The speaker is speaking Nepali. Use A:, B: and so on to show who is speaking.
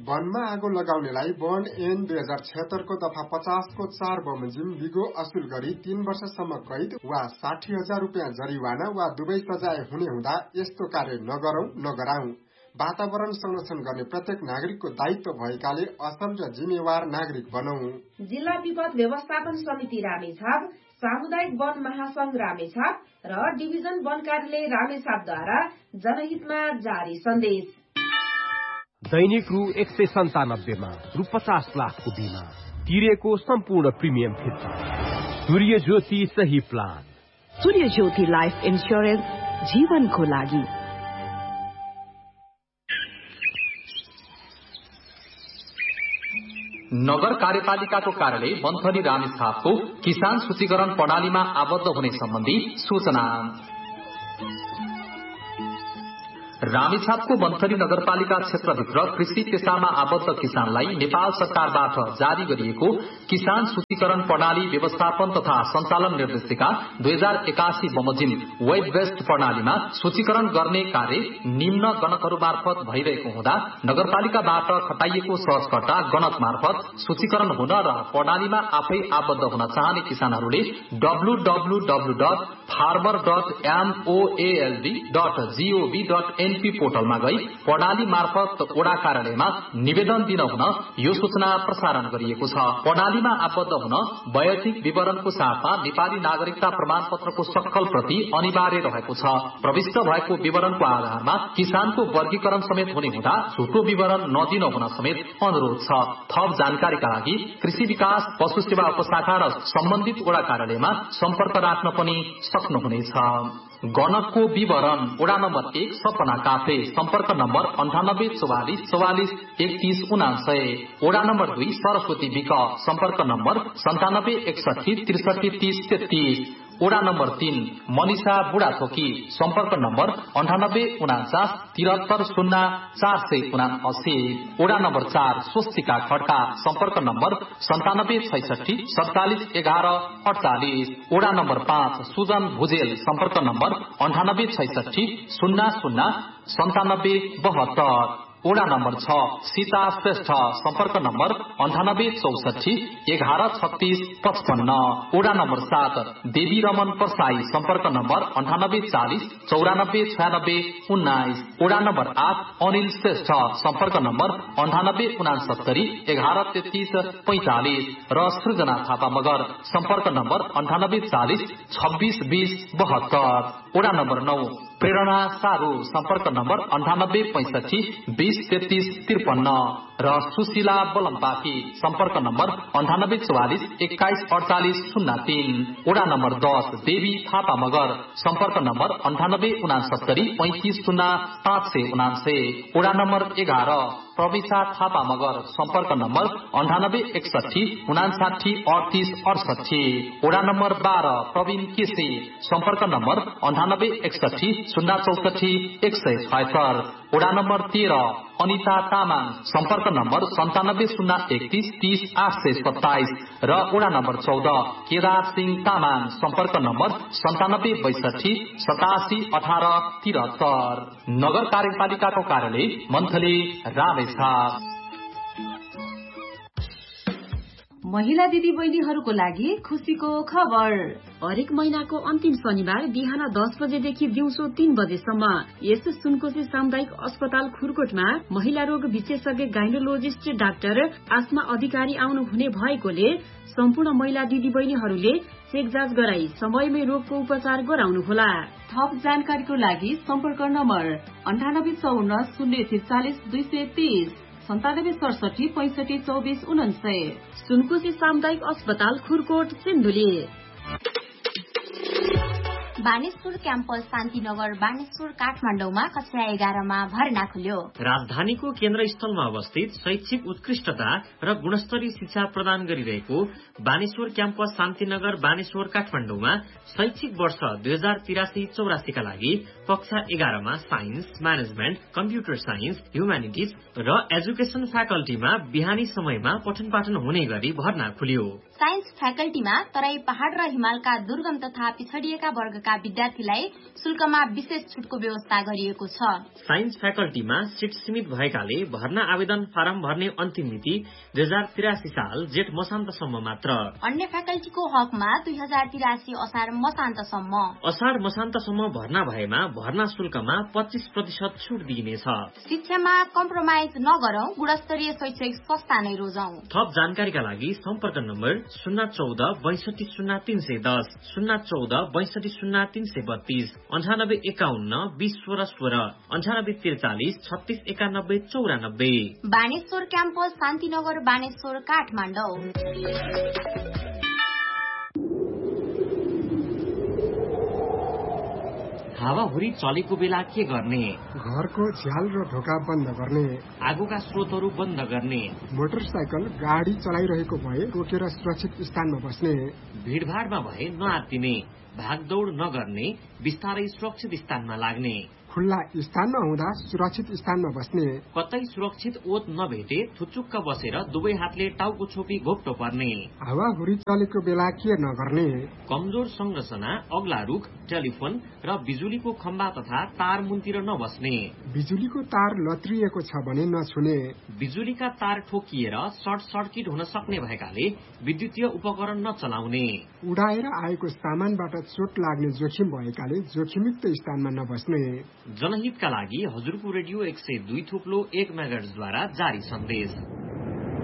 A: वनमा आगो लगाउनेलाई वन ऐन 2076 को दफा 50 को 4 बमोजिम बिगो असुल गरी 3 वर्षसम्म कैद वा 60,000 रुपियाँ जरिवाना वा दुवै सजाय हुने हुँदा यस्तो कार्य नगरौं नगराउँ। वातावरण संरक्षण गर्ने प्रत्येक नागरिकको दायित्व भएकाले असल र जिम्मेवार नागरिक बनौं।
B: जिल्ला विपद व्यवस्थापन समिति रामेछाप, सामुदायिक वन महासंघ रामेछाप र डिभिजन वन कार्यालय रामेछापद्वारा जनहितमा जारी सन्देश।
C: दैनिक रु 197 मा रु 50 लाखको बिमा तिरेको सम्पूर्ण प्रिमियम फिर्ता। सूर्य ज्योति सही प्लान।
D: सूर्य ज्योति लाइफ इन्स्योरेन्स जीवनको लागि।
E: नगर कार्यपालिकाको कार्यालय मन्थली रामेछापको किसान सूचीकरण प्रणालीमा आबद्ध हुने सम्बन्धी सूचना। रामेछापको मन्थली नगरपालिका क्षेत्रभित्र कृषि पेशामा आबद्ध किसानलाई नेपाल सरकारबाट जारी गरिएको किसान सूचीकरण प्रणाली व्यवस्थापन तथा सञ्चालन निर्देशिका 2081 बमोजिम वेब बेस्ड प्रणालीमा सूचीकरण गर्ने कार्य निम्न गणकहरू मार्फत भइरहेको हुँदा नगरपालिकाबाट खटाइएको सर्चकर्ता गणक मार्फत सूचीकरण हुन र प्रणालीमा आफै आबद्ध हुन चाहने किसानहरूले www.farmer.moald.gov.np पोर्टलमा गई प्रणाली मार्फत वडा कार्यालयमा निवेदन दिन हुन यो सूचना प्रसारण गरिएको छ। प्रणालीमा आबद्ध हुन वैयक्तिक विवरणको साथमा नेपाली नागरिकता प्रमाणपत्रको सक्कल प्रति अनिवार्य रहेको छ। प्रविष्ट भएको विवरणको आधारमा किसानको वर्गीकरण समेत हुने हुँदा झुटो विवरण नदिन हुन समेत अनुरोध छ। थप जानकारीका लागि कृषि विकास पशु सेवा उपशाखा र सम्बन्धित वडा कार्यालयमा सम्पर्क राख्न पनि सक्नुहुनेछ। गणकको विवरण वडा नम्बर 1 सपना काफे, सम्पर्क नम्बर 9844443199। वडा नम्बर 2 सरस्वती विक, सम्पर्क नम्बर 9761633033। वडा नम्बर 3 मनिषा बुढाथोकी, सम्पर्क नम्बर 9859730479। वडा नम्बर 4 स्वस्तिका खड्का, सम्पर्क नम्बर 9766471148। वडा नम्बर 5 सुजन भुजेल, सम्पर्क नम्बर 9866009772। वडा नम्बर 6 सीता श्रेष्ठ, सम्पर्क नम्बर 9864113655। वडा नम्बर 7 देवी रमन परसाई, सम्पर्क नम्बर 9840949619। वडा नम्बर 8 अनिल श्रेष्ठ, सम्पर्क नम्बर 9869113345 र सृजना थापा मगर, सम्पर्क नम्बर 9840262072। वडा नम्बर 9 प्रेरणा सारू, सम्पर्क नम्बर 9865203353 र सुशीला बलम्पाकी, सम्पर्क नम्बर 9844214803। वडा नम्बर 10 देवी थापा मगर, सम्पर्क नम्बर 9869350579। वडा नम्बर 11 प्रविशा थापा मगर, सम्पर्क नम्बर 9861593868। वडा नम्बर 12 प्रवीण केसी, सम्पर्क नम्बर 9861044176। वडा नम्बर 13 अनिता तामाङ, सम्पर्क नम्बर 9701330827 र वडा नम्बर 14 केदार सिंह तामाङ, सम्पर्क नम्बर 9762871873। नगर कार्यपालिकाको कार्यालय मन्थली रामेछाप।
D: महिला दिदी बहिनीहरूको लागि खुशीको खबर। हरेक महिनाको अन्तिम शनिबार बिहान 10 बजेदेखि दिउँसो 3 बजेसम्म यस सुनकोशी सामुदायिक अस्पताल खुरकोटमा महिला रोग विशेषज्ञ गाइनोलोजिस्ट डाक्टर आस्मा अधिकारी आउनु हुने भएकोले सम्पूर्ण महिला दिदी बहिनीहरूले चेक जाँच गराई समयमै रोगको उपचार गराउनुहोला। थप जानकारीको लागि सम्पर्क नम्बर 9854040230 9767652449। सुनकोशी सामुदायिक अस्पताल खुरकोट सिन्धुली।
F: बानेश्वर क्याम्पस शान्तिनगर बानेश्वर काठमाडौँमा कक्षा 11 मा भर्ना खुल्यो।
G: राजधानीको केन्द्र स्थलमा अवस्थित शैक्षिक उत्कृष्टता र गुणस्तरीय शिक्षा प्रदान गरिरहेको बानेश्वर क्याम्पस शान्तिनगर बानेश्वर काठमाडौँमा शैक्षिक वर्ष 2083-84 का लागि कक्षा 11 मा science, management, computer science, humanities र एजुकेसन फ्याकल्टीमा बिहानी समयमा पठन पाठन हुने गरी भर्ना खुल्यो।
F: साइन्स फ्याकल्टीमा तराई पहाड़ र हिमालका दुर्गम तथा पिछडिएका वर्गका विद्यार्थीलाई शुल्कमा विशेष छुटको व्यवस्था गरिएको छ।
G: साइन्स फ्याकल्टीमा सिट सीमित भएकाले भर्ना आवेदन फारम भर्ने अन्तिम मिति 2083 साल जेठ मसान्तसम्म मात्र।
F: अन्य फ्याकल्टीको हकमा 2083 असार मसान्तसम्म।
G: असार मसान्तसम्म भर्ना भएमा भर्ना शुल्कमा 25% छुट दिइनेछ।
F: शिक्षामा कम्प्रोमाइज नगरौं, गुणस्तरीय शैक्षिक संस्था नै रोजौं।
G: थप जानकारीका लागि सम्पर्क नम्बर 014 62 0310, 014 62 0332, 98 51 20 16 16, 98 43 36 91 94।
F: बानेश्वर क्याम्पस शान्तिनगर बानेश्वर काठमाडौँ।
G: हावाहुरी चलेको बेला के गर्ने?
A: घरको झ्याल र ढोका बन्द गर्ने,
G: आगोका स्रोतहरू बन्द गर्ने,
A: मोटरसाइकल गाडी चलाइरहेको भए रोकेर सुरक्षित स्थानमा बस्ने,
G: भीड़भाड़मा भए नआत्तिने, भागदौड़ नगर्ने, बिस्तारै सुरक्षित स्थानमा लाग्ने,
A: खुल्ला स्थानमा हुँदा सुरक्षित स्थानमा बस्ने,
G: कतै सुरक्षित ओत नभेटे थुचुक्क बसेर दुवै हातले टाउको छोपी घोप्टो पर्ने,
A: हावाहुरी चलेको बेला के नगर्ने,
G: कमजोर संरचना, अग्ला रुख, टेलिफोन र बिजुलीको खम्बा तथा तार मुन्तिर नबस्ने,
A: बिजुलीको तार लत्रिएको छ भने नछुने,
G: बिजुलीका तार ठोकिएर सर्ट सर्किट हुन सक्ने भएकाले विद्युतीय उपकरण नचलाउने,
A: उडाएर आएको सामानबाट चोट लाग्ने जोखिम भएकाले जोखिमयुक्त स्थानमा नबस्ने।
G: जनहितका लागि हजुरको रेडियो 102.1 मेगाहर्ज द्वारा जारी सन्देश।